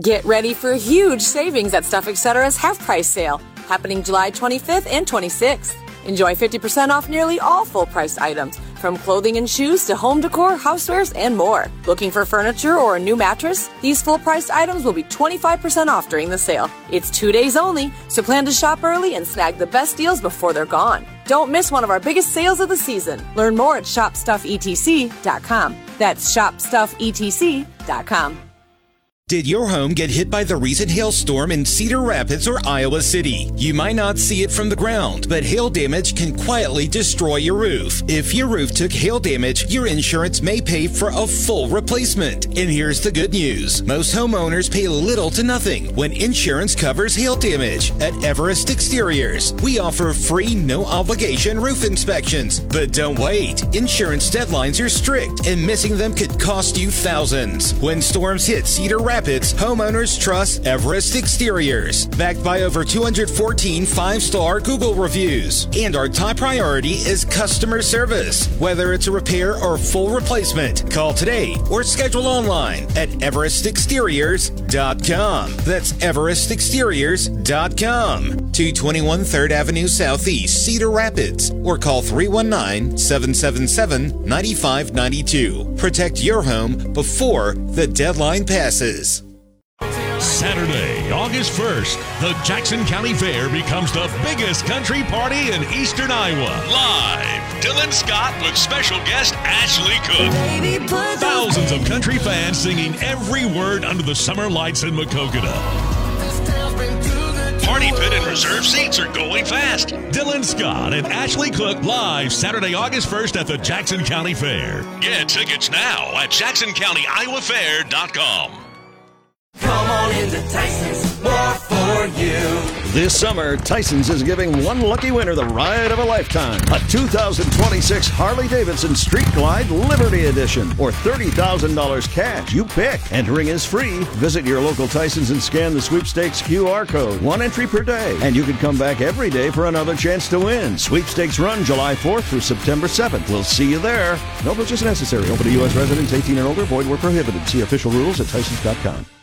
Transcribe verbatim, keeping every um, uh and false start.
Get ready for huge savings at Stuff Etc's half-price sale, happening July twenty-fifth and twenty-sixth. Enjoy fifty percent off nearly all full-priced items, from clothing and shoes to home decor, housewares, and more. Looking for furniture or a new mattress? These full-priced items will be twenty-five percent off during the sale. It's two days only, so plan to shop early and snag the best deals before they're gone. Don't miss one of our biggest sales of the season. Learn more at shop stuff e t c dot com. That's shop stuff e t c dot com. Did your home get hit by the recent hailstorm in Cedar Rapids or Iowa City? You might not see it from the ground, but hail damage can quietly destroy your roof. If your roof took hail damage, your insurance may pay for a full replacement. And here's the good news. Most homeowners pay little to nothing when insurance covers hail damage. At Everest Exteriors, we offer free, no-obligation roof inspections. But don't wait. Insurance deadlines are strict, and missing them could cost you thousands. When storms hit Cedar Rapids, homeowners trust Everest Exteriors, backed by over two hundred fourteen five-star Google reviews. And our top priority is customer service. Whether it's a repair or full replacement, call today or schedule online at everest exteriors dot com. That's everest exteriors dot com. two twenty-one third Avenue Southeast, Cedar Rapids, or call three one nine, seven seven seven, nine five nine two. Protect your home before the deadline passes. Saturday, August first, the Jackson County Fair becomes the biggest country party in eastern Iowa. Live, Dylan Scott with special guest Ashley Cook. Thousands of country fans singing every word under the summer lights in Maquoketa. Party pit and reserve seats are going fast. Dylan Scott and Ashley Cook live Saturday, August first at the Jackson County Fair. Get tickets now at jackson county iowa fair dot com. Come on into Tyson's, more for you. This summer, Tyson's is giving one lucky winner the ride of a lifetime. A two thousand twenty-six Harley-Davidson Street Glide Liberty Edition, or thirty thousand dollars cash. You pick. Entering is free. Visit your local Tyson's and scan the sweepstakes Q R code. One entry per day, and you can come back every day for another chance to win. Sweepstakes run July fourth through September seventh. We'll see you there. No purchase necessary. Open to U S residents eighteen and older. Void where prohibited. See official rules at tysons dot com.